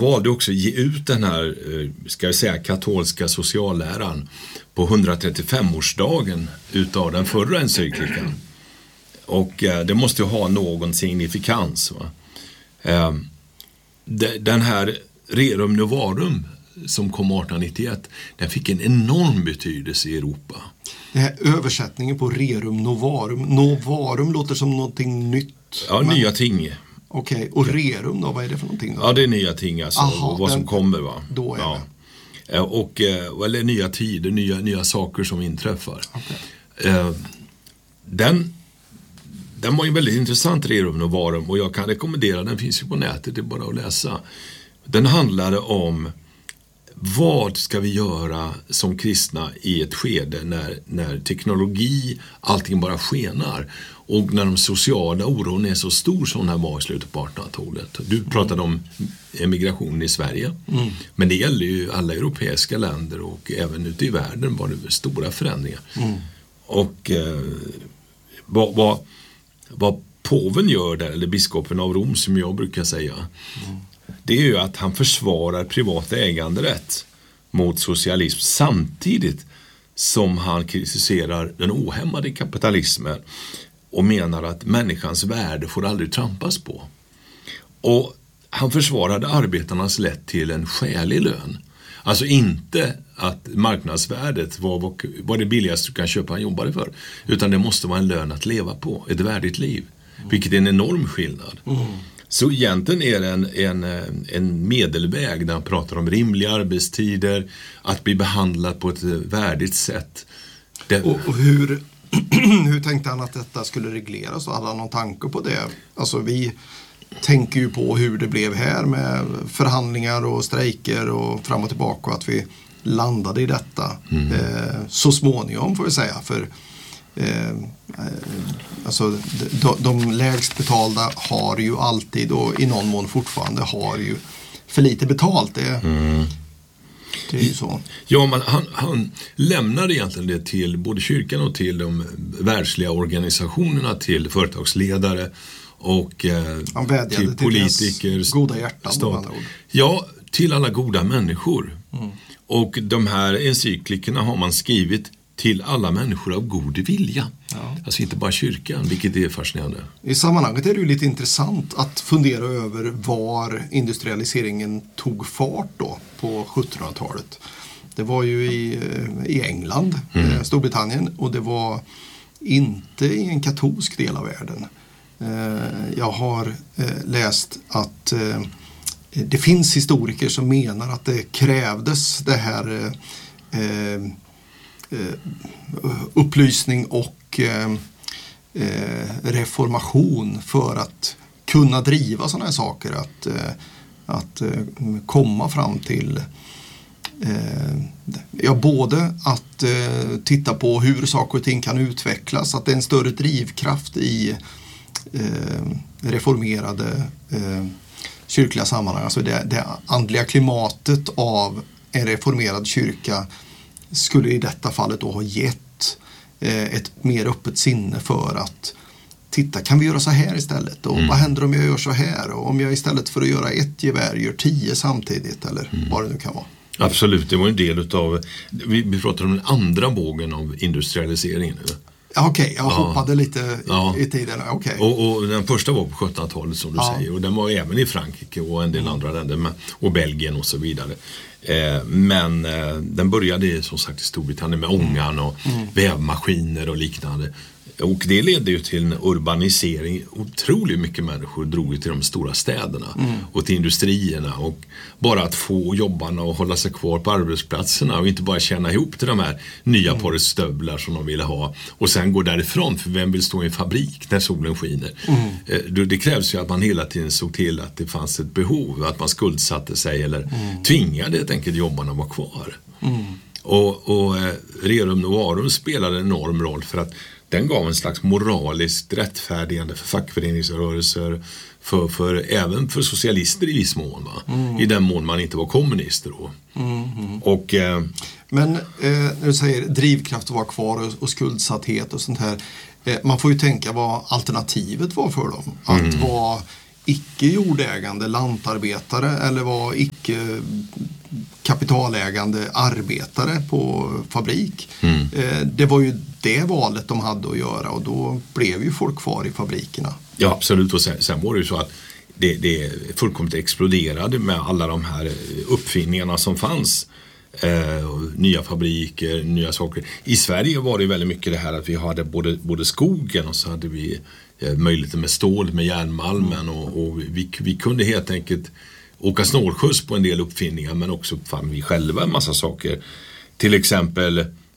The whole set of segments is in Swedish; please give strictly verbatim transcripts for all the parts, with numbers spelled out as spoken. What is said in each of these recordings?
valde också att ge ut den här, ska jag säga, katolska socialläran på hundratrettiofem-årsdagen utav den förra encyklikan. Och eh, det måste ju ha någon signifikans. Va? Eh, de, den här Rerum Novarum som kom arton nittioett, den fick en enorm betydelse i Europa. Den här översättningen på Rerum Novarum, Novarum låter som någonting nytt. Ja, men... nya ting. Okej, okay. Och Rerum då, vad är det för någonting då? Ja, det är nya ting alltså, Aha, och vad den... som kommer, va? Då är ja. det. Och, eller nya tider, nya, nya saker som inträffar. Okay. Eh, den... Den var ju väldigt intressant, Rerum Novarum, och jag kan rekommendera, den finns ju på nätet, det är bara att läsa. Den handlade om vad ska vi göra som kristna i ett skede när, när teknologi, allting bara skenar, och när de sociala oron är så stor som den här var i slutet på artonhundratalet. Du pratade om emigration i Sverige, mm. men det gäller ju alla europeiska länder, och även ute i världen var det stora förändringar. Mm. Och eh, vad... vad Vad påven gör där, eller biskopen av Rom som jag brukar säga, mm. det är ju att han försvarar privat äganderätt mot socialism samtidigt som han kritiserar den ohämmade kapitalismen och menar att människans värde får aldrig trampas på. Och han försvarade arbetarnas rätt till en skälig lön. Alltså inte att marknadsvärdet var, var det billigaste du kan köpa en jobbare för, utan det måste vara en lön att leva på, ett värdigt liv, mm. vilket är en enorm skillnad. Mm. Så egentligen är det en, en, en medelväg där han pratar om rimliga arbetstider, att bli behandlad på ett värdigt sätt. Det... Och, och hur, hur tänkte han att detta skulle regleras? Och hade han någon tanke på det? Alltså vi... tänker ju på hur det blev här med förhandlingar och strejker och fram och tillbaka, och att vi landade i detta mm. eh, så småningom, får vi säga, för eh, alltså de, de lägst betalda har ju alltid, och i någon mån fortfarande har ju för lite betalt. Det, mm. det är ju så. Ja, men han, han lämnade egentligen det till både kyrkan och till de världsliga organisationerna, till företagsledare och eh, till politiker, till goda hjärtan, stat. Ja, till alla goda människor. Mm. Och de här encyklikerna har man skrivit till alla människor av god vilja. Ja. Alltså inte bara kyrkan, vilket är fascinerande. I sammanhanget är det ju lite intressant att fundera över var industrialiseringen tog fart då på sjuttonhundratalet. Det var ju i, i England, mm. Storbritannien, och det var inte i en katolsk del av världen. Jag har läst att det finns historiker som menar att det krävdes det här upplysning och reformation för att kunna driva sådana här saker, att, att komma fram till ja, både att titta på hur saker och ting kan utvecklas, att det är en större drivkraft i Eh, reformerade eh, kyrkliga sammanhang. Alltså det, det andliga klimatet av en reformerad kyrka skulle i detta fallet då ha gett eh, ett mer öppet sinne för att titta, kan vi göra så här istället? Och mm. vad händer om jag gör så här? Och om jag istället för att göra ett gevär gör tio samtidigt, eller mm. vad det nu kan vara. Absolut, det var en del av, vi, vi pratar om den andra vågen av industrialiseringen nu. Okej, okay, jag hoppade ja. lite ja. i tiden. Okay. Och, och den första var på sjuttonhundratalet som du ja. säger, och den var även i Frankrike och en del mm. andra länder, och Belgien och så vidare. Eh, men eh, den började som sagt i Storbritannien med ångan och mm. vävmaskiner och liknande. Och det ledde ju till en urbanisering. Otroligt mycket människor drog till de stora städerna mm. och till industrierna, och bara att få jobbarna och hålla sig kvar på arbetsplatserna och inte bara tjäna ihop till de här nya mm. paret stövlar som de ville ha och sen gå därifrån, för vem vill stå i en fabrik när solen skiner? Mm. Det krävs ju att man hela tiden såg till att det fanns ett behov, att man skuldsatte sig eller mm. tvingade helt enkelt jobbarna att vara kvar. Mm. Och, och Rerum Novarum spelade en enorm roll, för att den gav en slags moraliskt rättfärdigande för fackföreningsrörelser, för, för, även för socialister i viss mån, va? Mm. I den mån man inte var kommunister då. Mm, mm. Och, eh, Men eh, när du säger drivkraft att vara kvar och, och skuldsatthet och sånt här, eh, man får ju tänka vad alternativet var för dem. Att mm. vara icke jordägande lantarbetare eller var icke kapitalägande arbetare på fabrik. Mm. Eh, det var ju det valet de hade att göra och då blev ju folk kvar i fabrikerna. Ja, absolut. Och sen, sen var det ju så att det, det fullkomligt exploderade med alla de här uppfinningarna som fanns. Eh, nya fabriker, nya saker. I Sverige var det väldigt mycket det här att vi hade både, både skogen och så hade vi eh, möjligheter med stål, med järnmalmen och, och vi, vi kunde helt enkelt åka snålskjuts på en del uppfinningar men också fann vi själva en massa saker. Till exempel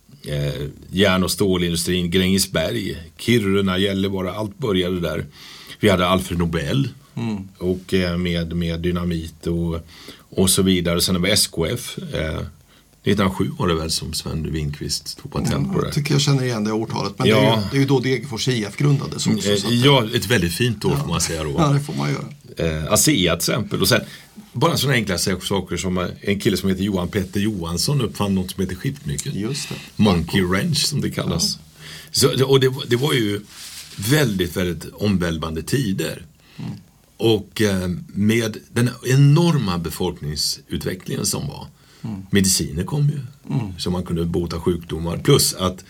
eh, järn- och stålindustrin, Grängesberg, Kiruna, Gällivare, allt började där. Vi hade Alfred Nobel mm. och eh, med, med dynamit och, och så vidare. Sen var S K F eh, nittonhundrasju var det väl som Sven Winqvist tog patent på det. Jag tycker jag känner igen det årtalet. Men ja. det, är ju, det är ju då Degerfors I F grundades också. Eh, så att, ja, ett väldigt fint år ja. får man säga då. Ja, det får man göra. Eh, ASEA till exempel. Och sen bara sådana enkla saker som en kille som heter Johan Petter Johansson uppfann något som heter skiftnyckel. Just det. Monkey wrench som det kallas. Ja. Så, och det, det var ju väldigt, väldigt omvälvande tider. Mm. Och eh, med den enorma befolkningsutvecklingen som var. Mm. Mediciner kom ju. Mm. Så man kunde bota sjukdomar. Plus att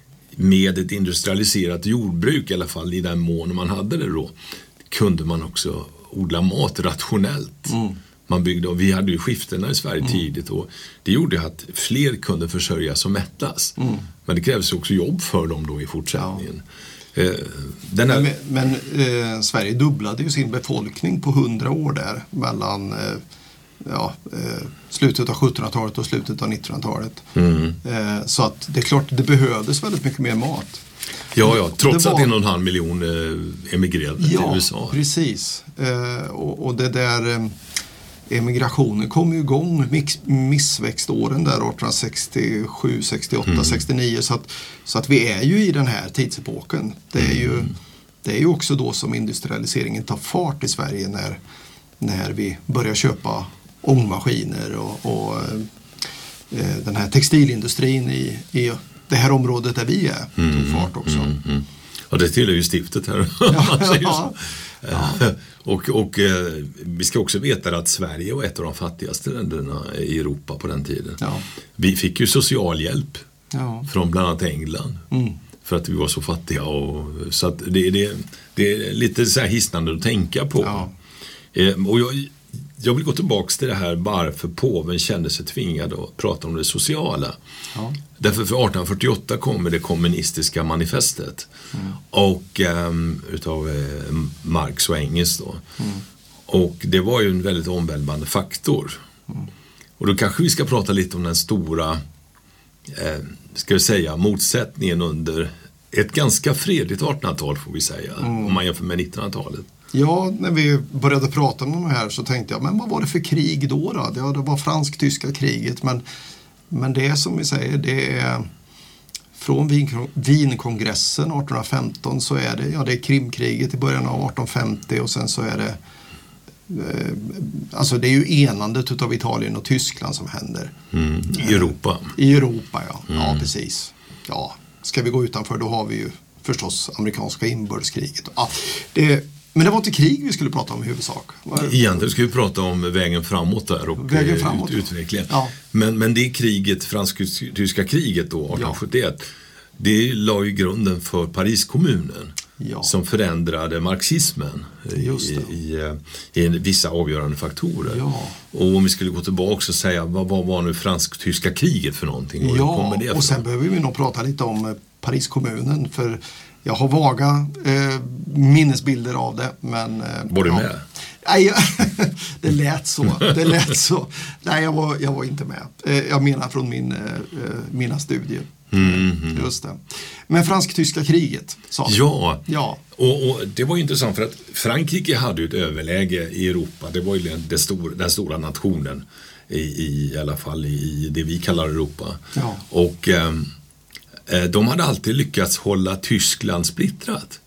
med ett industrialiserat jordbruk, i alla fall i den mån man hade det då, kunde man också odla mat rationellt. Mm. Man byggde, och vi hade ju skiftena i Sverige mm. tidigt och det gjorde att fler kunde försörjas och mättas. Mm. Men det krävs också jobb för dem då i fortsättningen. Ja. Eh, den här... Men, men eh, Sverige dubblade ju sin befolkning på hundra år där mellan eh, ja, eh, slutet av sjuttonhundratalet och slutet av nittonhundratalet. Mm. Eh, så att det är klart det behövdes väldigt mycket mer mat. Ja, ja, trots det var... att en och en halv miljon eh, emigrerade ja, till U S A. Ja, precis. Eh, och, och det där eh, emigrationen kom ju igång mix, missväxtåren där arton sextiosju, sextioåtta, mm. sextionio så att, så att vi är ju i den här tidsepoken. Det är ju, mm. det är ju också då som industrialiseringen tar fart i Sverige när, när vi börjar köpa ångmaskiner och, och eh, den här textilindustrin i, i det här området där vi är tog mm, fart också. Mm, mm. Ja, det tillhör ju stiftet här. Ja, ja, ja. och och eh, vi ska också veta att Sverige var ett av de fattigaste länderna i Europa på den tiden. Ja. Vi fick ju socialhjälp ja. från bland annat England mm. för att vi var så fattiga. Och, så att det, det, det är lite så här hisnande att tänka på. Ja. Eh, och jag... Jag vill gå tillbaka till det här varför påven kände sig tvingad att prata om det sociala. Ja. Därför för arton fyrtioåtta kommer det kommunistiska manifestet mm. och um, utav eh, Marx och Engels då. Mm. Och det var ju en väldigt omvälvande faktor. Mm. Och då kanske vi ska prata lite om den stora eh, ska vi säga motsättningen under ett ganska fredligt artonhundratal får vi säga mm. om man jämför med nittonhundratalet. Ja, när vi började prata om det här så tänkte jag, men vad var det för krig då? då? Ja, det var fransk-tyska kriget, men, men det som vi säger, det är från Wien, Wienkongressen arton femton så är det, ja, det är Krimkriget i början av arton femtio och sen så är det eh, alltså det är ju enandet utav Italien och Tyskland som händer. Mm, I Europa. I Europa, ja. Mm. Ja, precis. Ja, ska vi gå utanför då har vi ju förstås amerikanska inbördeskriget. Ja, det Men det var inte krig vi skulle prata om i huvudsak. Egentligen ska vi prata om vägen framåt där och vägen framåt. Ut, utvecklingen. Ja. Men, men det kriget, fransk-tyska kriget då, arton sjuttioett, ja. det la ju grunden för Pariskommunen ja. som förändrade marxismen i, i, i, i vissa avgörande faktorer. Ja. Och om vi skulle gå tillbaka och säga, vad, vad var nu fransk-tyska kriget för någonting? Och ja, kommer det och sen behöver vi nog prata lite om Pariskommunen, för jag har vaga eh, minnesbilder av det, men... Eh, var du ja. med? Nej, det lät så. Det lät så. Nej, jag var, jag var inte med. Eh, jag menar från min, eh, mina studier. Mm, mm. Just det. Men fransk-tyska kriget, sa Ja, ja. Och, och det var ju intressant för att Frankrike hade ju ett överläge i Europa. Det var ju den, stor, den stora nationen i, i, i alla fall i det vi kallar Europa. Ja. Och... Eh, de hade alltid lyckats hålla Tyskland splittrat.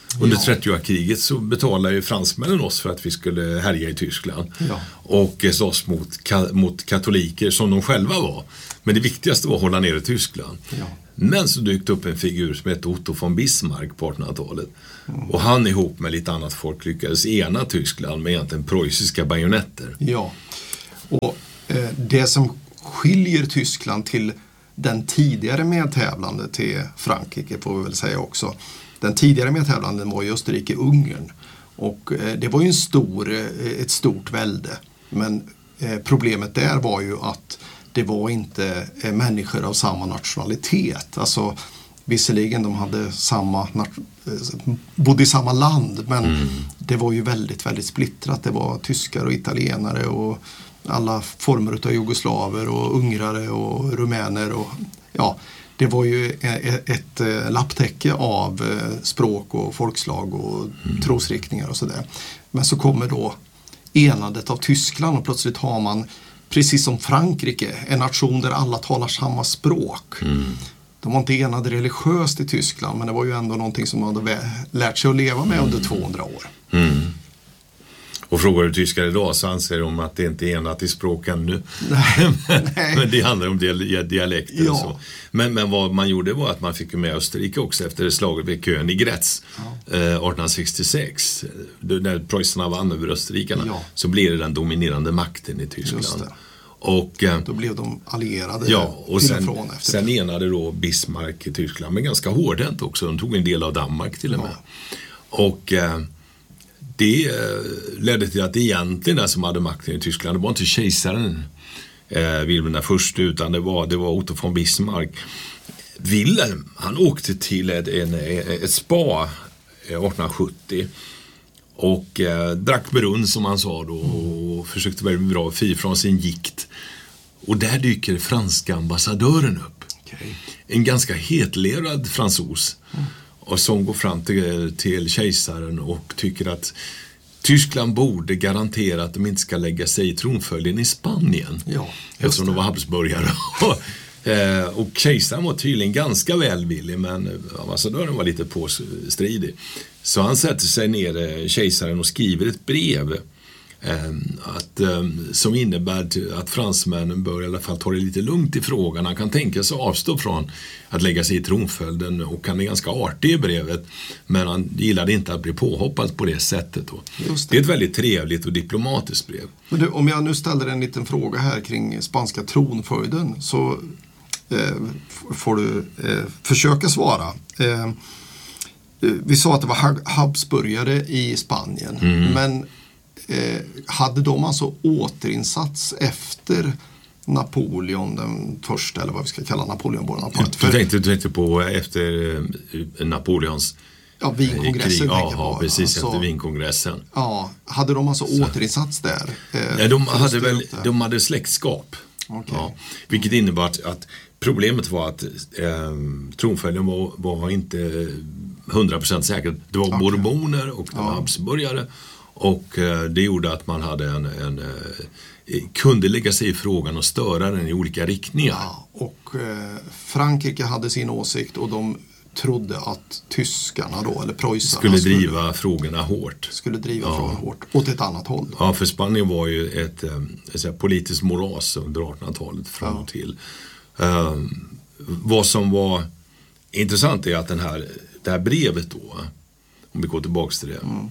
Under Ja. trettioåriga kriget så betalade ju fransmännen oss för att vi skulle härja i Tyskland. Ja. Och slåss mot, ka- mot katoliker som de själva var. Men det viktigaste var att hålla ner i Tyskland. Ja. Men så dök upp en figur som hette Otto von Bismarck på artonhundratalet. Mm. Och han ihop med lite annat folk lyckades ena Tyskland med egentligen preussiska bajonetter. Ja, och eh, det som skiljer Tyskland till den tidigare medtävlande till Frankrike får vi väl säga också. Den tidigare medtävlanden var ju Österrike-Ungern. Och eh, det var ju en stor, eh, ett stort välde. Men eh, problemet där var ju att det var inte eh, människor av samma nationalitet. Alltså visserligen de hade samma eh, bodde i samma land, men mm. det var ju väldigt, väldigt splittrat. Det var tyskar och italienare och alla former av jugoslaver och ungrare och rumäner och ja, det var ju ett, ett, ett lapptäcke av språk och folkslag och mm. trosriktningar och sådär. Men så kommer då enandet av Tyskland och plötsligt har man, precis som Frankrike, en nation där alla talar samma språk. Mm. De var inte enade religiöst i Tyskland, men det var ju ändå någonting som man hade lärt sig att leva med mm. under tvåhundra år. Mm. Och frågar du tyskar idag så anser de att det inte är enat i språk ännu. Nej, men, nej. men det handlar om dialekter ja. och så. Men, men vad man gjorde var att man fick med Österrike också efter slaget vid Königgrätz ja. eh, arton sextiosex. När preussarna vann över österrikarna ja. så blev det den dominerande makten i Tyskland. Och, eh, då blev de allierade ja, och sen, och från efter. Sen enade då Bismarck i Tyskland, men ganska hårdhänt också. De tog en del av Danmark till och med. Ja. Och eh, det ledde till att det egentligen den som hade makten i Tyskland, det var inte kejsaren eh, Wilhelm den första, utan det var, det var Otto von Bismarck. Wilhelm, han åkte till ett, en, ett spa eh, arton sjuttio och eh, drack brunn som han sa då och försökte väldigt bra fri från sin gikt. Och där dyker franska ambassadören upp. Okay. En ganska hetlerad fransos. Mm. Och som går fram till, till kejsaren och tycker att Tyskland borde garantera att de inte ska lägga sig i tronföljden i Spanien. Ja, eftersom de var habsburgare. Och kejsaren var tydligen ganska välvillig, men ambassadören var lite påstridig. Så han sätter sig ner, kejsaren, och skriver ett brev att, som innebär att fransmännen bör i alla fall ta det lite lugnt i frågan. Han kan tänka sig avstå från att lägga sig i tronföljden, och han är ganska artig i brevet, men han gillade inte att bli påhoppad på det sättet då. Det. det är ett väldigt trevligt och diplomatiskt brev. Men du, om jag nu ställer en liten fråga här kring spanska tronföljden, så eh, får du eh, försöka svara. Eh, vi sa att det var habsburgare i Spanien, mm. men Eh, hade de alltså återinsats efter Napoleon den första, eller vad vi ska kalla Napoleon Bonaparte? Du tänkte, du tänkte på efter eh, Napoleons ja, Wienkongressen. Ja, ja, precis alltså, efter Wienkongressen. Ja, hade de alltså så. återinsats där? Eh, ja, de hade väl, de hade släktskap. Okay. Ja, vilket innebar att, att problemet var att eh, tronföljden var, var inte hundra procent säkert. Det var okay. bourboner och det var ja. habsburgare. Och eh, det gjorde att man hade en, en eh, kunde lägga sig i frågan och störa den i olika riktningar. Ja, och eh, Frankrike hade sin åsikt och de trodde att tyskarna då, eller preussarna skulle driva skulle, frågorna hårt. Skulle driva ja. frågorna hårt åt ett annat håll. Ja, för Spanien var ju ett, ett, ett politiskt moras under artonhundratalet fram ja. till. Eh, vad som var intressant är att den här, det här brevet då, om vi går tillbaka till det. Mm.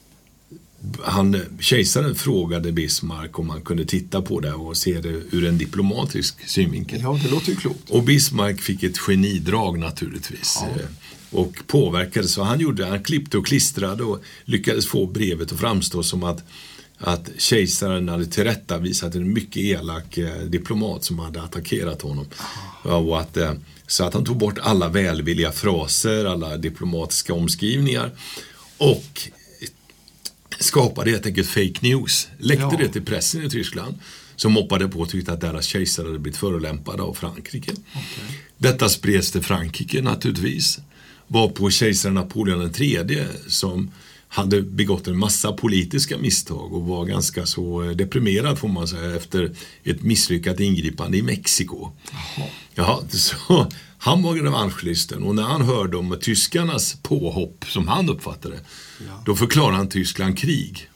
Han, kejsaren frågade Bismarck om han kunde titta på det och se det ur en diplomatisk synvinkel. Ja, det låter ju klokt. Och Bismarck fick ett genidrag naturligtvis. Ja. Och påverkade, så han gjorde, han klippte och klistrade och lyckades få brevet att framstå som att, att kejsaren hade tillrättavisat en mycket elak eh, diplomat som hade attackerat honom. Ja, och att, eh, så att han tog bort alla välvilliga fraser, alla diplomatiska omskrivningar och skapade helt enkelt fake news. Läckte ja. det till pressen i Tyskland, som moppade på och tyckte att deras kejsare hade blivit förolämpade av Frankrike. Okay. Detta spreds till Frankrike naturligtvis. Var på kejsaren Napoleon den tredje, som hade begått en massa politiska misstag och var ganska så deprimerad får man säga efter ett misslyckat ingripande i Mexiko. Jaha. Ja, så han var revanschlysten och när han hörde om tyskarnas påhopp som han uppfattade ja. Då förklarade han Tyskland krig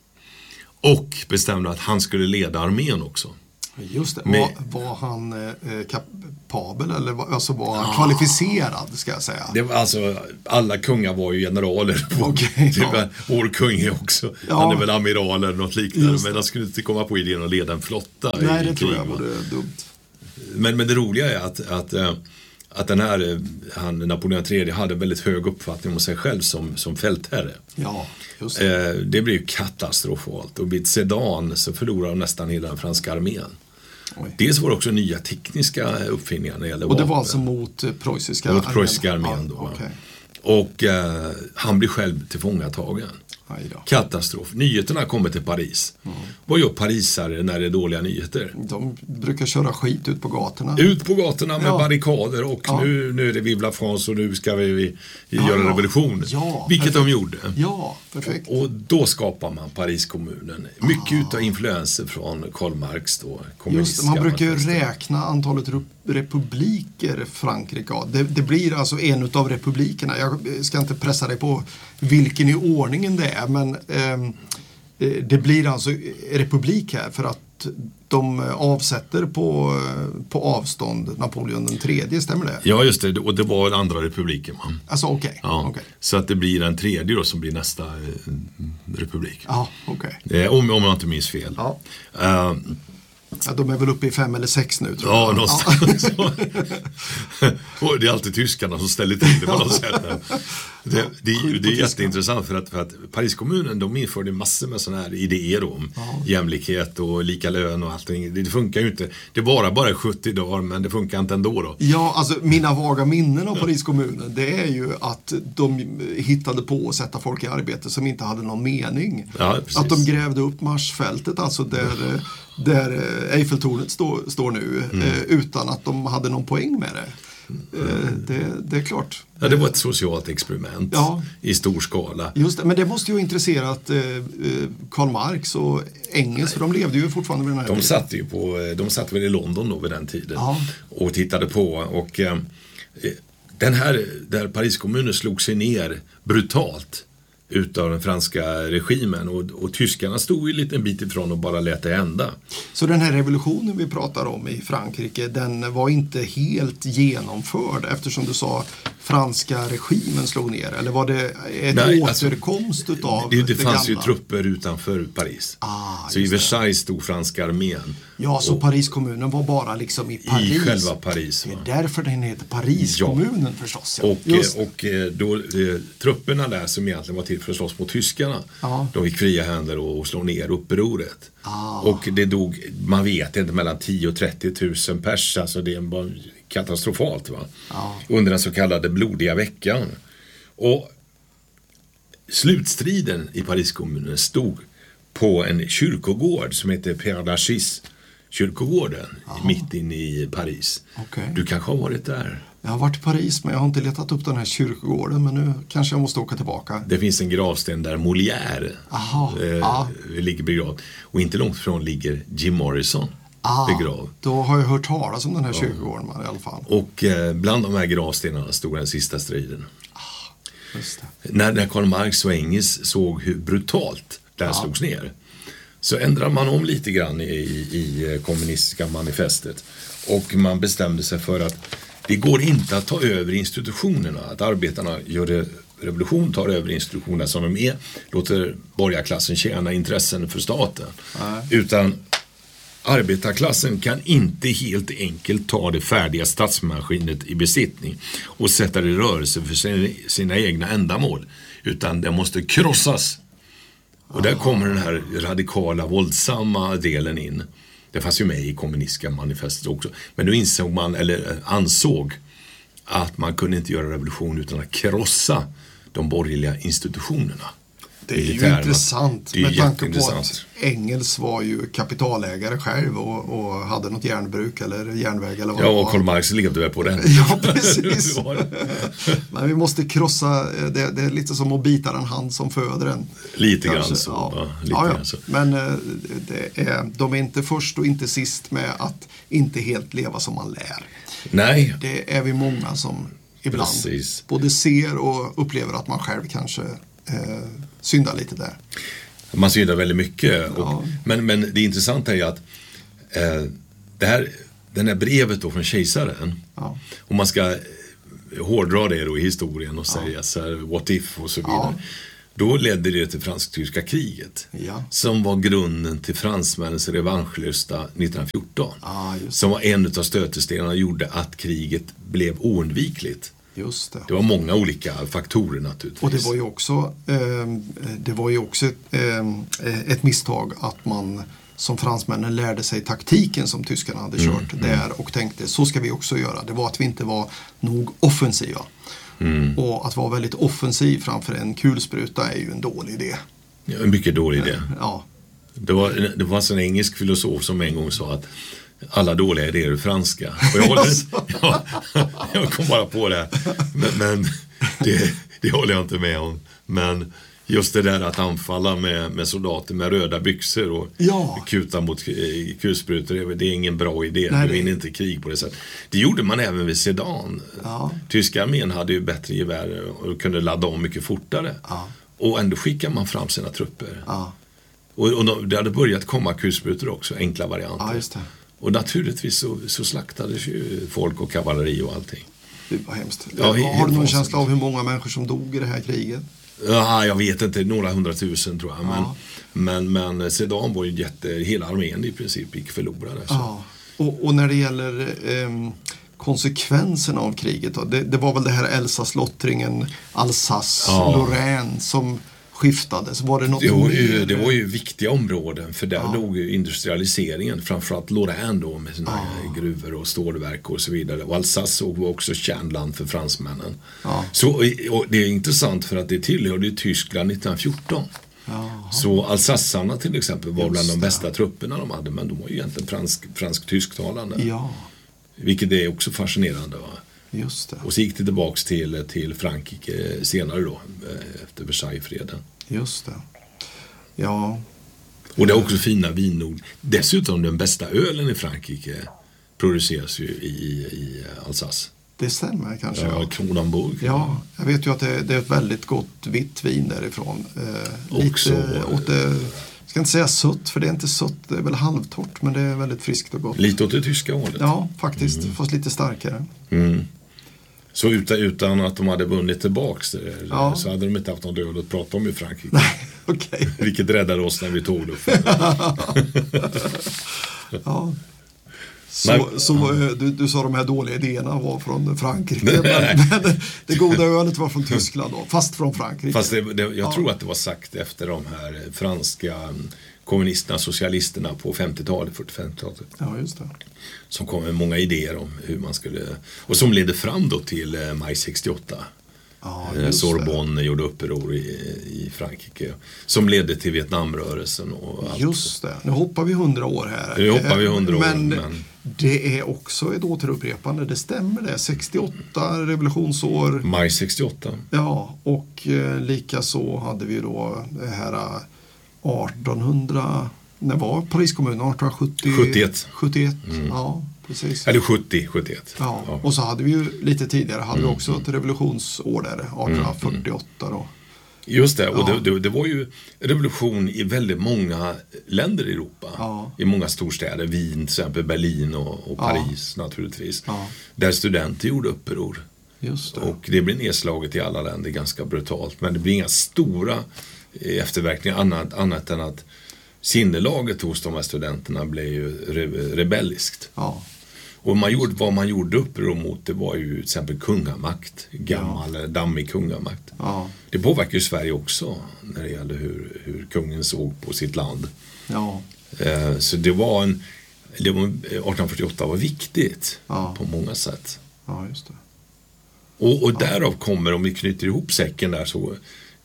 och bestämde att han skulle leda armén också. Just det. Var, var han eh, kapabel eller var, alltså var han ja. kvalificerad ska jag säga? Det var alltså, alla kungar var ju generaler. Okay, det var, ja. Vår kung är också. Ja. Han är väl amiral eller något liknande. Men han skulle inte komma på idén att leda en flotta. Nej, i det krig, tror jag var det dumt. Men, men det roliga är att, att, att den här han, Napoleon den tredje hade väldigt hög uppfattning om sig själv som, som fältherre. Ja, just det. Det blev ju katastrofalt och vid Sedan så förlorade nästan hela den franska armén. Oj. Dels var det också nya tekniska uppfinningar när det gäller och det vapen. var alltså mot preussiska mot preussiska armén, armén då. Okay. Och eh, han blev själv tillfångatagen. Katastrof. Nyheterna kommer till Paris. Mm. Vad gör parisare när det är dåliga nyheter? De brukar köra skit ut på gatorna. Ut på gatorna med ja. barrikader och ja. nu, nu är det Vive la France och nu ska vi, vi ja, göra revolution. Ja, Vilket perfekt. de gjorde. Ja, perfekt. Och, och då skapar man Pariskommunen. Mycket ah. utav influenser från Karl Marx då. Just, man brukar ju räkna antalet republiker Frankrike. Det, det blir alltså en utav republikerna. Jag ska inte pressa dig på vilken i ordningen det är, men eh, det blir alltså republik här för att de avsätter på, på avstånd Napoleon den tredje, stämmer det? Ja, just det, och det var den andra republiken. Man. Alltså okej. Okay. Ja, okay. Så att det blir en tredje då som blir nästa eh, republik. Ja, okej. Okay. Eh, om, om jag inte minns fel. Ja. Uh, Ja, de är väl uppe i fem eller sex nu tror ja, jag. Någonstans. Ja, och det är alltid tyskarna som ställer till det på något sätt. Det, det, det, det är jätteintressant för att, för att Pariskommunen, de införde massor med sådana här idéer om ja. jämlikhet och lika lön och allting. Det, det funkar ju inte. Det är bara, bara sjuttio dagar, men det funkar inte ändå då. Ja, alltså mina vaga minnen av Pariskommunen, det är ju att de hittade på att sätta folk i arbete som inte hade någon mening. Ja, att de grävde upp Marsfältet, alltså där, där Eiffeltornet stå, står nu, mm. eh, utan att de hade någon poäng med det. Eh, det, det är klart. Ja, det var ett socialt experiment ja. i stor skala. Just det, men det måste ju ha intresserat eh, Karl Marx och Engels, för de levde ju fortfarande med den här de satt ju på, de satt väl i London då vid den tiden ja. och tittade på. Och eh, den här, där Pariskommunen slog sig ner brutalt utav den franska regimen och, och tyskarna stod ju lite en bit ifrån och bara lät det hända. Så den här revolutionen vi pratar om i Frankrike, den var inte helt genomförd eftersom du sa franska regimen slog ner, eller var det ett Nej, återkomst alltså, utav det, det, det fanns gamla? ju trupper utanför Paris. Ah, så i Versailles stod franska armén. Ja, så Pariskommunen var bara liksom i Paris. I själva Paris. Va? Det är därför den heter Pariskommunen ja. förstås. Ja. Och, och då, eh, trupperna där som egentligen var till för att slåss mot tyskarna, ah. de fick fria händer och, och slå ner upproret. Ah. Och det dog, man vet inte, mellan tio och trettio tusen pers, alltså det var katastrofalt va? Ah. Under den så kallade blodiga veckan. Och slutstriden i Pariskommunen stod på en kyrkogård som heter Père Lachaise kyrkogården ah. mitt inne i Paris. Okay. Du kanske har varit där? Jag har varit i Paris, men jag har inte letat upp den här kyrkogården, men nu kanske jag måste åka tillbaka. Det finns en gravsten där Molière eh, ah. ligger begravd. Och inte långt från ligger Jim Morrison ah. begravd. Då har jag hört talas om den här ja. kyrkogården i alla fall. Och eh, bland de här gravstenarna stod den sista striden. Ah, just det. När, när Karl Marx och Engels såg hur brutalt det här ah. slogs ner, så ändrade man om lite grann i, i, i kommunistiska manifestet. Och man bestämde sig för att det går inte att ta över institutionerna. Att arbetarna gör det, revolution, tar över institutionerna som de är. Låter borgarklassen tjäna intressen för staten. Nej. Utan arbetarklassen kan inte helt enkelt ta det färdiga statsmaskinet i besittning och sätta det i rörelse för sina, sina egna ändamål. Utan det måste krossas. Och där kommer den här radikala, våldsamma delen in. Det fanns ju med i kommunistiska manifestet också. Men då insåg man, eller ansåg, att man kunde inte göra revolution utan att krossa de borgerliga institutionerna. Det är ju militär, intressant det är med tanke på jätteintressant. att Engels var ju kapitalägare själv och, och hade något järnbruk eller järnväg eller vad Ja, det var. och Karl Marx levde väl på den. Ja, precis. Men vi måste krossa, det, det är lite som att bita den hand som föder en. Lite Kanske, grann så. ja. Ja, lite Ja, ja. grann så. Men eh, det är, de är inte först och inte sist med att inte helt leva som man lär. Nej, Det är vi många som ibland Precis. både ser och upplever att man själv kanske eh, syndar lite där. man syndar väldigt mycket. Och, Ja. men, men det intressanta är ju att eh, det här, den här brevet då från kejsaren, Ja. om man ska hårdra det då i historien och säga så här, what if och så vidare. Ja. Då ledde det till fransk-tyska kriget. Ja. Som var grunden till fransmännens revanschlusta nittonhundrafjorton. Ja, just det. Som var en av stötestenarna gjorde att kriget blev oundvikligt. Just det. Det var många olika faktorer naturligtvis. Och det var ju också, eh, det var ju också ett, eh, ett misstag att man som fransmännen lärde sig taktiken som tyskarna hade kört mm, där och tänkte så ska vi också göra. Det var att vi inte var nog offensiva. Mm. Och att vara väldigt offensiv framför en kulspruta är ju en dålig idé. Ja, en mycket dålig idé. Ja, Det var, det var en engelsk filosof som en gång sa att alla dåliga idéer är franska. Och jag, håller, ja, jag kom bara på det. Men, men det, det håller jag inte med om. Men just det där att anfalla med, med soldater med röda byxor och Ja. kuta mot eh, kulsprutor, det är ingen bra idé. Nej, Du det- vinner inte krig på det sättet. Det gjorde man även vid Sedan. Ja. Tyska armén hade ju bättre gevär och kunde ladda om mycket fortare. Ja. Och ändå skickar man fram sina trupper. ja, Och, och de, det hade börjat komma kulsprutor också, enkla varianter. ja just det. Och naturligtvis så, så slaktades ju folk och kavalleri och allting. Det var hemskt. Ja, helt Har du någon vansinnigt. känsla av hur många människor som dog i det här kriget? Ja, jag vet inte, några hundratusen tror jag. Men, Ja. men, men Sedan var ju jätte, hela armén i princip gick förlorade. Så. Ja. Och, och när det gäller ehm, konsekvenserna av kriget då, det, det var väl det här Elsass-lottringen, Alsace, Ja. Lorraine som skiftades. Var det något Det var, ju, mer? det var ju viktiga områden för där Ja. låg ju industrialiseringen, framförallt Lorraine då med sina gruvor och stålverk och så vidare. Och Alsace var också kärnland för fransmännen. Ja. Så, och det är intressant för att det tillhörde ju Tyskland nittonhundrafjorton. Ja. Så alsassarna till exempel var Just bland de det. bästa trupperna de hade, men de var ju egentligen fransk, fransk-tysktalande. Ja, Vilket är också fascinerande. Va? just det. Och så gick det tillbaks till, till Frankrike senare då, eh, efter Versaillesfreden. Just det. Ja, Och det är också fina vinord. Dessutom den bästa ölen i Frankrike produceras ju i, i Alsace. det stämmer kanske. Ja, Ja. Kronenbourg. Ja, jag vet ju att det, det är ett väldigt gott vitt vin därifrån. Eh, Också, lite åt det, jag ska inte säga sött, för det är inte sött, det är väl halvtorrt, men det är väldigt friskt och gott. Lite åt det tyska hållet. Ja, faktiskt, fast lite starkare. Mm. Så utan, utan att de hade vunnit tillbaks det, Ja. så hade de inte haft något öl att prata om i Frankrike. Okej. Vilket räddade oss när vi tog det. Ja. Så, Men- så eh, du, du sa de här dåliga idéerna var från Frankrike, men, men det goda ölet var från Tyskland då, fast från Frankrike. Fast det, det, jag Ja. tror att det var sagt efter de här franska kommunisterna, socialisterna på femtiotalet, fyrtio-femtiotalet. Ja, just det. Som kom med många idéer om hur man skulle, och som ledde fram då till eh, maj sextioåtta. Ja, Eh, just det. Sorbonne gjorde uppror i, i Frankrike. Som ledde till Vietnamrörelsen och allt. Just det. Nu hoppar vi hundra år här. Nu hoppar vi hundra år, Men, men- det är också ett återupprepande. Det stämmer det. sextioåtta, revolutionsår. Maj sextioåtta. Ja, och eh, lika så hade vi då det här eh, artonhundra. När var Pariskommunen? artonhundrasjuttio? sjuttioett. sjuttioett, ja precis. Eller sjuttio, sjuttioett. Ja. Ja. Och så hade vi ju lite tidigare hade Mm, vi också ett revolutionsår där, artonhundrafyrtioåtta då. Just det, och Ja. det, det, det var ju revolution i väldigt många länder i Europa. Ja. I många storstäder, Wien, till exempel Berlin och, och Ja. Paris naturligtvis. Ja. Där studenter gjorde uppror. Just det. Och det blir nedslaget i alla länder ganska brutalt. Men det blir inga stora eh, efterverkningar annat, annat än att sinnelaget hos de här studenterna blev ju re, rebelliskt. Ja. Och man gjorde, vad man gjorde uppror mot, det var ju till exempel kungamakt. Gammal, ja. dammig kungamakt. Ja. Det påverkar ju Sverige också när det gäller hur, hur kungen såg på sitt land. Ja. Eh, så det var en... Det var, arton fyrtioåtta var viktigt Ja. på många sätt. Ja, just det. Och, och därav kommer, om vi knyter ihop säcken där, så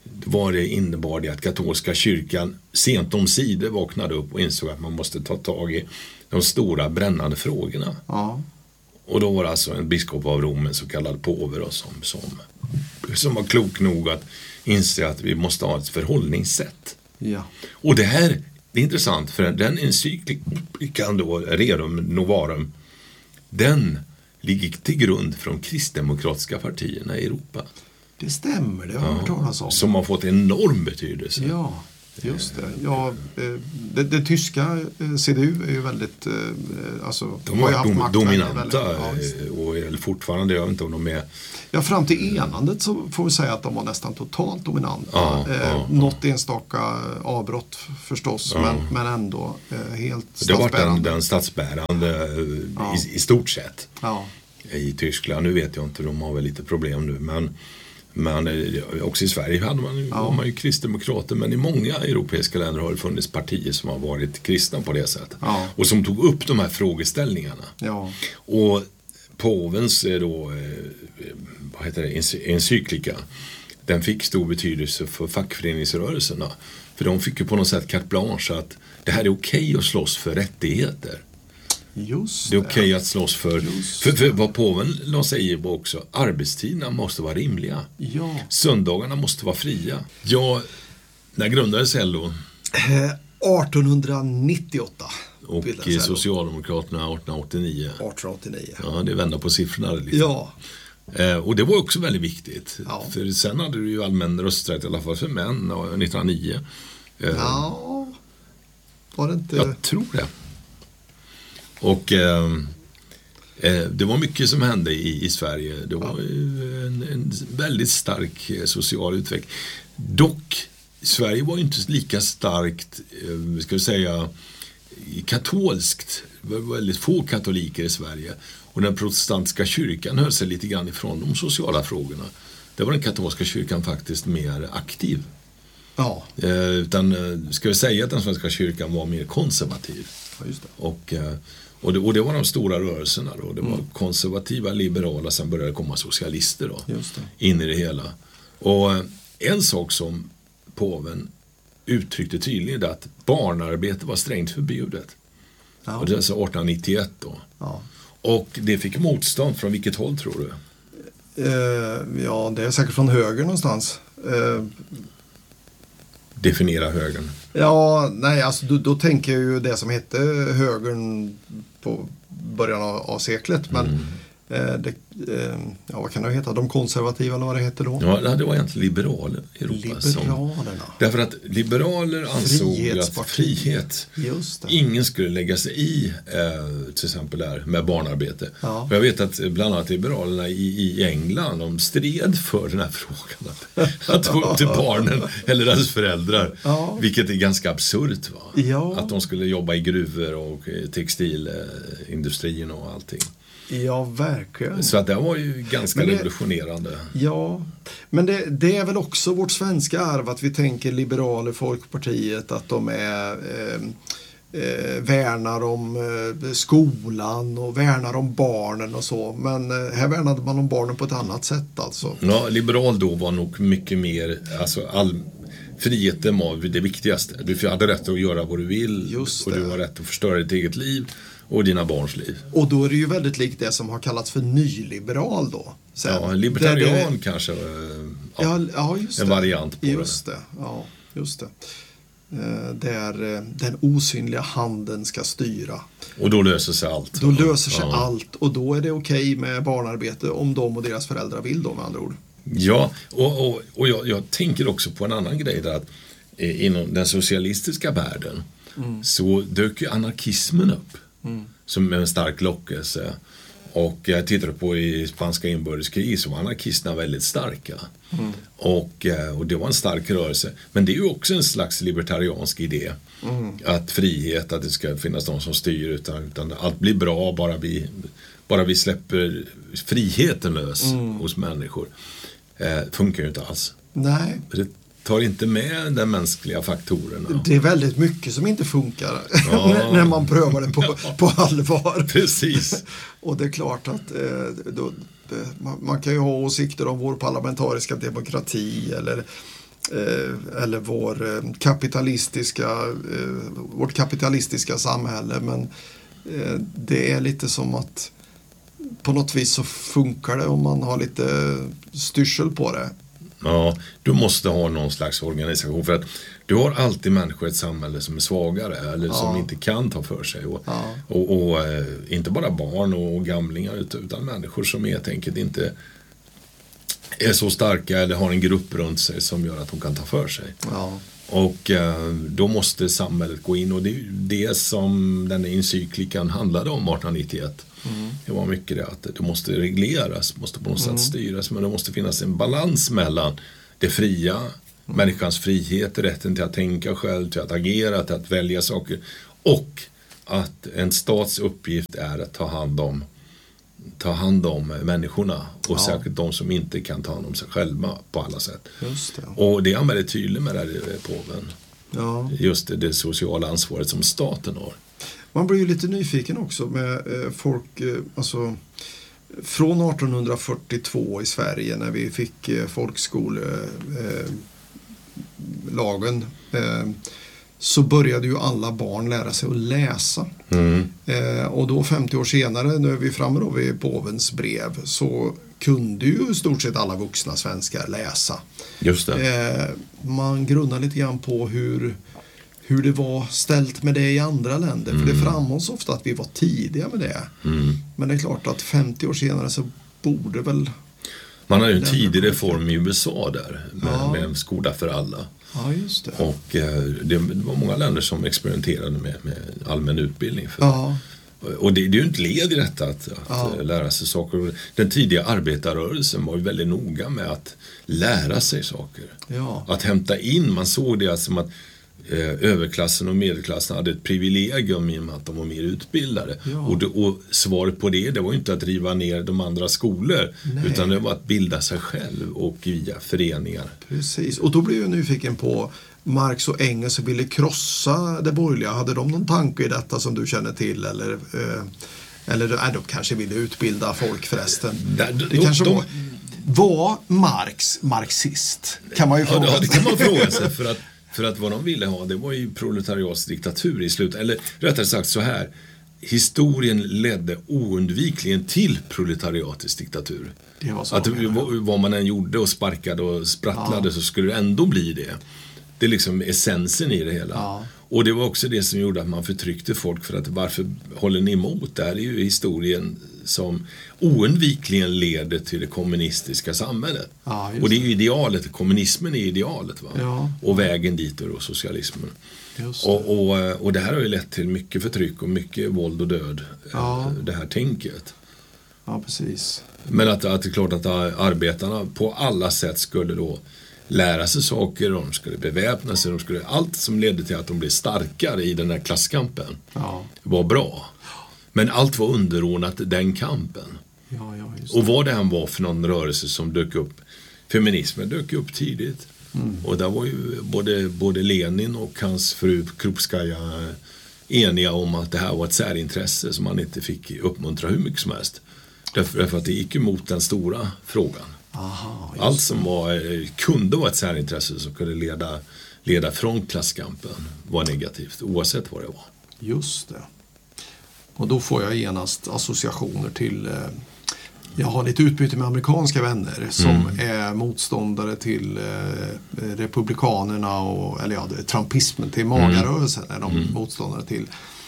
var det innebar det att katolska kyrkan sent om sidor vaknade upp och insåg att man måste ta tag i de stora brännande frågorna. Ja. Och då var det alltså en biskop av Rom, en så kallad påve då, som, som, som var klok nog att inse att vi måste ha ett förhållningssätt. Ja. Och det här det är intressant, för den encyklikan då, Rerum Novarum, den ligger till grund för de kristdemokratiska partierna i Europa. Det stämmer, det har jag hört talas om. Som har fått enorm betydelse. Ja, just det. Ja, det, det tyska C D U är ju väldigt... Alltså, de har varit dom, dominanta väldigt, ja, och är fortfarande, jag vet inte om de är... Ja, fram till enandet så får vi säga att de var nästan totalt dominanta. Ja, eh, ja, något enstaka avbrott förstås, ja. men, men ändå eh, helt statsbärande. Det har varit den, den statsbärande ja. i, i stort sett ja. i Tyskland. Nu vet jag inte, de har väl lite problem nu, men... Men också i Sverige hade man, ja. var man ju kristdemokrater, men i många europeiska länder har det funnits partier som har varit kristna på det sättet. Ja. Och som tog upp de här frågeställningarna. Ja. Och påvens då, vad heter det, encyklika, den fick stor betydelse för fackföreningsrörelserna. För de fick ju på något sätt carte blanche att det här är okej att slåss för rättigheter. Just det är okej okay att slåss för, för, för vad påven la säger också, arbetstiderna måste vara rimliga. Ja. Söndagarna måste vara fria. Ja, när grundades L O? Eh, artonhundranittioåtta. Och Socialdemokraterna artonhundraåttionio. artonhundraåttionio. Ja, det vänder på siffrorna lite. Ja. Eh, och det var också väldigt viktigt. Ja. För sen hade du ju allmän rösträtt i alla fall för män nittonhundranio. Eh, ja. Var det inte... Jag tror det. Och eh, eh, det var mycket som hände i, i Sverige. Det var ja. en, en väldigt stark social utveckling. Dock, Sverige var ju inte lika starkt, eh, ska vi säga, katolskt. Det var väldigt få katoliker i Sverige. Och den protestantiska kyrkan höll sig lite grann ifrån de sociala frågorna. Det var den katolska kyrkan faktiskt mer aktiv. Ja. Eh, utan, ska vi säga att den svenska kyrkan var mer konservativ. Ja, just det. Och, och, det, och det var de stora rörelserna då. Det var mm. konservativa, liberala, sen började det komma socialister då. Just det. In i det hela. Och en sak som påven uttryckte tydligt är att barnarbete var strängt förbjudet. Ja. Och det är alltså artonhundranittioett då. Ja. Och det fick motstånd från vilket håll tror du? Eh, ja, det är säkert från höger någonstans. Eh, Definiera högern. Ja, nej, alltså då, då tänker jag ju det som hette högern på början av, av seklet. Men mm. eh, det, eh, ja, vad kan det heta? De konservativa eller vad det heter då? Ja, det var egentligen liberaler i Europa. Liberalerna. Som, därför att liberaler ansåg att frihet, just det. Ingen skulle lägga sig i, eh, till exempel där med barnarbete. Ja. Och jag vet att bland annat liberalerna i, i England, de stred för den här frågan. Att, att få upp till barnen eller deras föräldrar. Ja. Vilket är ganska absurt, va? Ja. Att de skulle jobba i gruvor och textilindustrin och allting. Ja, verkligen. Så att det var ju ganska det, revolutionerande. Ja, men det, det är väl också vårt svenska arv att vi tänker liberaler, Folkpartiet, att de är eh, eh, värnar om eh, skolan och värnar om barnen och så. Men eh, här värnade man om barnen på ett annat sätt alltså. Ja, liberal då var nog mycket mer, alltså all... friheten var det viktigaste. Du hade rätt att göra vad du vill. Just och du har rätt att förstöra ditt eget liv och dina barns liv. Och då är det ju väldigt likt det som har kallats för nyliberal då. Sen, ja, libertarian det, kanske. Ja, ja, ja, just en det. variant på just det. det. Ja, just det. Där den osynliga handen ska styra. Och då löser sig allt. Då löser sig ja. allt. Och då är det okej med barnarbete om de och deras föräldrar vill då, med andra ord. Ja, och, och, och jag, jag tänker också på en annan grej där att eh, inom den socialistiska världen mm. så dök ju anarkismen upp mm. som en stark lockelse. Och jag tittade på i spanska inbördeskrig så var anarkisterna väldigt starka. Mm. Och, och det var en stark rörelse. Men det är ju också en slags libertariansk idé. Mm. Att frihet, att det ska finnas någon som styr utan, utan allt blir bra bara vi, bara vi släpper friheten lös mm. hos människor. Eh, funkar ju inte alls. Nej. Det tar inte med den mänskliga faktorerna. Det är väldigt mycket som inte funkar ja. när man prövar det på, på allvar. Precis. Och det är klart att eh, då, man, man kan ju ha åsikter om vår parlamentariska demokrati eller eh, eller vår eh, kapitalistiska, eh, vårt kapitalistiska samhälle, men eh, det är lite som att på något vis så funkar det om man har lite styrsel på det. Ja, du måste ha någon slags organisation, för att du har alltid människor i ett samhälle som är svagare eller ja. som inte kan ta för sig och, ja. och, och, och eh, inte bara barn och gamlingar utan människor som helt enkelt inte är så starka eller har en grupp runt sig som gör att de kan ta för sig. Ja. Och eh, då måste samhället gå in, och det är det som den encyklikan handlade om artonhundranittioett. Mm. Det var mycket det att det måste regleras, måste på något mm. sätt styras, men det måste finnas en balans mellan det fria, mm. människans frihet, rätten till att tänka själv, till att agera, till att välja saker, och att en stats uppgift är att ta hand om ta hand om människorna, och ja. särskilt de som inte kan ta hand om sig själva på alla sätt. Just det. Och det är han väldigt tydlig med där, påven. Ja. Just det, det sociala ansvaret som staten har. Man blir ju lite nyfiken också med eh, folk, eh, alltså från arton fyrtiotvå i Sverige när vi fick eh, folkskollagen eh, eh, så började ju alla barn lära sig att läsa. Mm. Eh, och då femtio år senare, nu är vi framme då vid påvens brev, så kunde ju i stort sett alla vuxna svenskar läsa. Just det. Eh, man grunnar lite grann på hur, hur det var ställt med det i andra länder. Mm. För det framhålls ofta att vi var tidiga med det. Mm. Men det är klart att femtio år senare så borde väl... Man har ju en tidig reform i U S A där med, ja. med en skola för alla. Ja, just det. Och eh, det var många länder som experimenterade med, med allmän utbildning. För. Ja. Och det, det är ju inte led i detta att, att ja. lära sig saker. Den tidiga arbetarrörelsen var ju väldigt noga med att lära sig saker. Ja. Att hämta in, man såg det som att eh, överklassen och medelklassen hade ett privilegium i och med att de var mer utbildade. Ja. Och, det, och svaret på det, det var ju inte att riva ner de andra skolor. Nej. Utan det var att bilda sig själv och via föreningar. Precis, och då blev jag nyfiken på Marx och Engels ville krossa det borgerliga. Hade de någon tanke i detta som du känner till? Eller, eh, eller nej, de kanske ville utbilda folk förresten. Där, det de, kanske de, var, var Marx marxist? Kan man ju fråga. Ja, det kan man fråga sig, för att, för att vad de ville ha, det var ju proletariatsdiktatur i slutet. Eller rättare sagt så här, historien ledde oundvikligen till proletariatisk diktatur. Det var så, att vad, vad man än gjorde och sparkade och sprattlade, ja. så skulle det ändå bli det. Det är liksom essensen i det hela. Ja. Och det var också det som gjorde att man förtryckte folk, för att varför håller ni emot? Det här är ju historien som oundvikligen leder till det kommunistiska samhället. Ja, och det är ju idealet, kommunismen är idealet, va? Ja. Och vägen dit och socialismen. Just det. Och, och, och det här har ju lett till mycket förtryck och mycket våld och död, ja. det här tänket. Ja, precis. Men att, att det är klart att arbetarna på alla sätt skulle då lära sig saker, de skulle beväpna sig, de skulle, allt som ledde till att de blev starkare i den här klasskampen ja. var bra. Men allt var underordnat den kampen. Ja, ja, just det. Och vad det än var för någon rörelse som dök upp, feminismen dök upp tidigt. Mm. Och där var ju både, både Lenin och hans fru Krupskaja eniga om att det här var ett särintresse som man inte fick uppmuntra hur mycket som helst. Därför, därför att det gick emot den stora frågan. Aha, allt som var, kunde vara ett särintresse som kunde leda, leda från klasskampen var negativt, oavsett vad det var. Just det. Och då får jag genast associationer till, eh, jag har lite utbyte med amerikanska vänner som mm. är motståndare till eh, republikanerna och, eller ja, trumpismen, till magarrörelsen är de mm. motståndare till.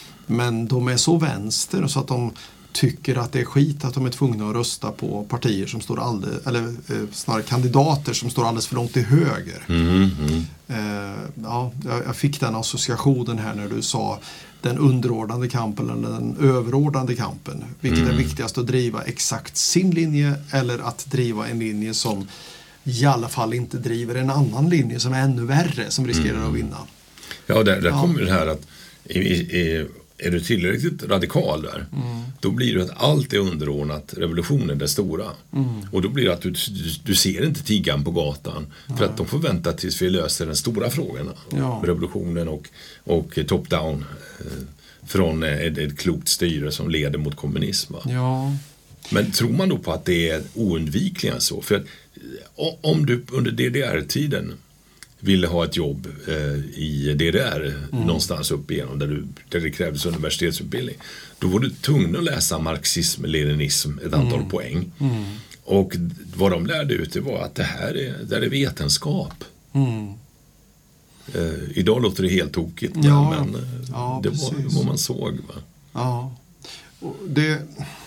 Men de är så vänster så att de tycker att det är skit att de är tvungna att rösta på partier som står alldeles, eller eh, snarare kandidater som står alldeles för långt till höger. Mm, mm. Eh, ja, jag fick den associationen här när du sa den underordnade kampen eller den överordnade kampen. Vilket mm. är viktigast, att driva exakt sin linje eller att driva en linje som i alla fall inte driver en annan linje som är ännu värre, som riskerar mm. att vinna. Ja, där, där ja. kommer det här att i, i, är du tillräckligt radikal där, mm. då blir det att allt är underordnat revolutionen, det stora. Mm. Och då blir det att du, du, du ser inte tiggan på gatan, ja. för att de får vänta tills vi löser den stora frågan. Ja. Revolutionen och, och top-down eh, från ett, ett klokt styre som leder mot kommunism. Ja. Men tror man då på att det är oundvikligen så? För att om du under D D R-tiden ville ha ett jobb eh, i D D R mm. någonstans upp igenom där, du, där det krävdes universitetsutbildning. Då var du tvungen att läsa marxism, leninism ett antal mm. poäng. Mm. Och vad de lärde ut det var att det här är, det här är vetenskap. Mm. Eh, idag låter det helt tokigt, men, ja, men ja, det var vad man såg. Va? Ja. Och det,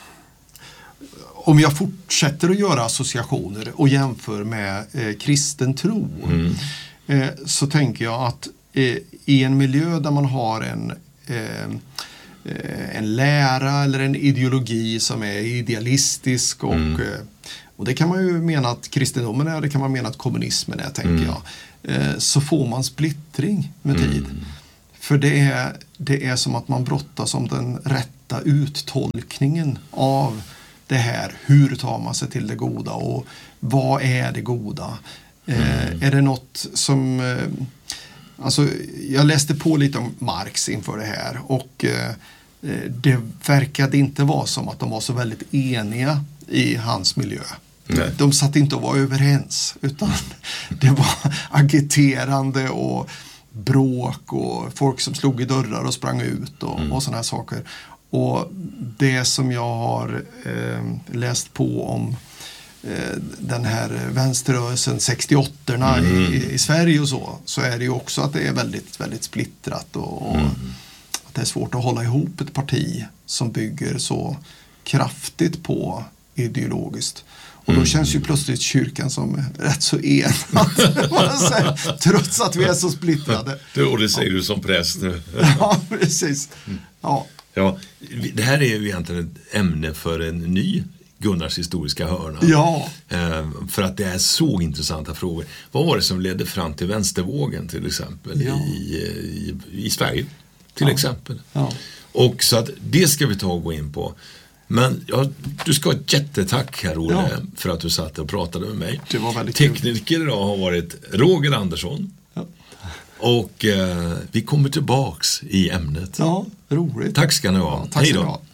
om jag fortsätter att göra associationer och jämför med eh, kristen tro mm. eh, så tänker jag att eh, i en miljö där man har en eh, en lära eller en ideologi som är idealistisk och, mm. och det kan man ju mena att kristendomen är, det kan man mena att kommunismen är, tänker mm. jag. Så får man splittring med tid. Mm. För det är, det är som att man brottas om den rätta uttolkningen av det här. Hur tar man sig till det goda och vad är det goda? Mm. Eh, är det något som... Eh, alltså, jag läste på lite om Marx inför det här och eh, det verkade inte vara som att de var så väldigt eniga i hans miljö. Nej. De satt inte och var överens, utan det var agiterande och bråk och folk som slog i dörrar och sprang ut och, mm. och sådana här saker. Och det som jag har eh, läst på om eh, den här vänsterrörelsen sextioåtta mm. i, i Sverige och så, så är det ju också att det är väldigt, väldigt splittrat och, och mm. att det är svårt att hålla ihop ett parti som bygger så kraftigt på ideologiskt. Och då mm. känns ju plötsligt kyrkan som rätt så enad. Trots att vi är så splittrade. Och det säger ja. du som präst nu. Ja, precis. Ja. Ja, det här är ju egentligen ett ämne för en ny Gunnars historiska hörna. Ja. För att det är så intressanta frågor. Vad var det som ledde fram till vänstervågen till exempel ja. i, i, i Sverige till ja. exempel. Ja. Och så att det ska vi ta och gå in på. Men ja, du ska ha ett jättetack här, Olle, ja. för att du satt och pratade med mig. Det var väldigt Tekniker kul. idag har varit Roger Andersson. Ja. Och eh, vi kommer tillbaks i ämnet. Ja, roligt. Tack ska ni ha. Ja, tack Hej då. ska ni ha.